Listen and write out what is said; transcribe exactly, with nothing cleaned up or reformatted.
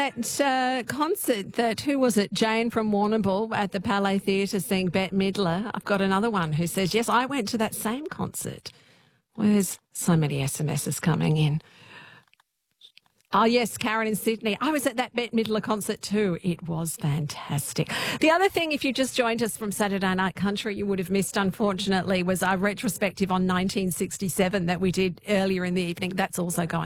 that uh, concert that, who was it, Jane from Warrnambool at the Palais Theatre seeing Bette Midler. I've got another one who says, yes, I went to that same concert. Where's so many S M Ses coming in? Oh, yes, Karen in Sydney. I was at that Bette Midler concert too. It was fantastic. The other thing, if you just joined us from Saturday Night Country, you would have missed, unfortunately, was our retrospective on nineteen sixty-seven that we did earlier in the evening. That's also going